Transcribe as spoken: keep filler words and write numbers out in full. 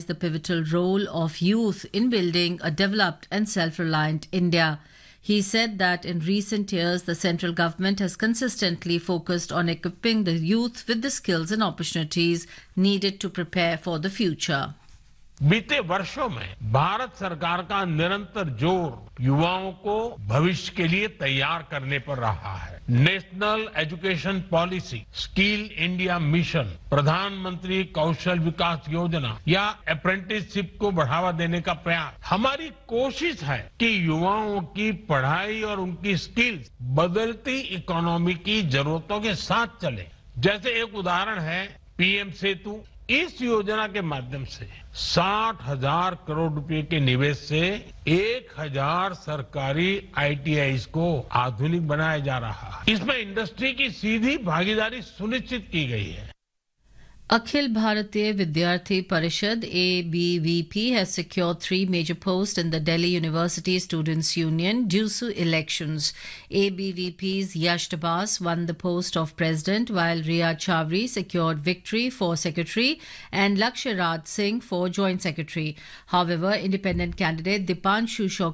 the pivotal role of youth in building a developed and self-reliant India. He said that in recent years, the central government has consistently focused on equipping the youth with the skills and opportunities needed to prepare for the future. बीते वर्षों में भारत सरकार का निरंतर जोर युवाओं को भविष्य के लिए तैयार करने पर रहा है। National education policy, skill India mission, प्रधानमंत्री कौशल विकास योजना या अप्रेंटिसशिप को बढ़ावा देने का प्रयास, हमारी कोशिश है कि युवाओं की पढ़ाई और उनकी स्किल्स बदलती इकोनॉमी की जरूरतों के साथ चले। जैसे एक उदाहरण है पीएम सेतु। इस योजना के माध्यम से साठ हजार करोड़ रुपए के निवेश से एक हजार सरकारी आईटीआईज को आधुनिक बनाया जा रहा है। इसमें इंडस्ट्री की सीधी भागीदारी सुनिश्चित की गई है। Akhil Bharatiya Vidyarthi Parishad A B V P has secured three major posts in the Delhi University Students' Union due to elections. A B V P's Yash Tabas won the post of president, while Riya Chawri secured victory for secretary and Lakshya Raj Singh for joint secretary. However, independent candidate Dipanshu